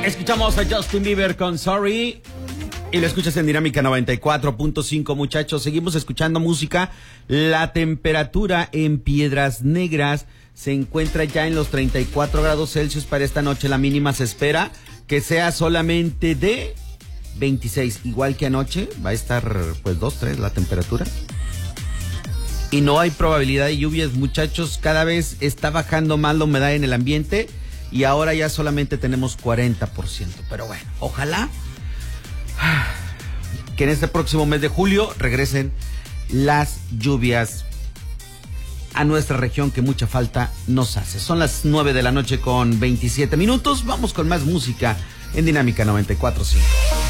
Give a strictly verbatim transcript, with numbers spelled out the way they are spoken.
Escuchamos a Justin Bieber con Sorry y lo escuchas en Dinámica noventa y cuatro punto cinco, muchachos. Seguimos escuchando música. La temperatura en Piedras Negras se encuentra ya en los treinta y cuatro grados Celsius para esta noche. La mínima se espera que sea solamente de veintiséis, igual que anoche. Va a estar pues dos, tres la temperatura. Y no hay probabilidad de lluvias, muchachos. Cada vez está bajando más la humedad en el ambiente y ahora ya solamente tenemos cuarenta por ciento. Pero bueno, ojalá que en este próximo mes de julio regresen las lluvias a nuestra región, que mucha falta nos hace. Son las nueve de la noche con veintisiete minutos. Vamos con más música en Dinámica noventa y cuatro punto cinco.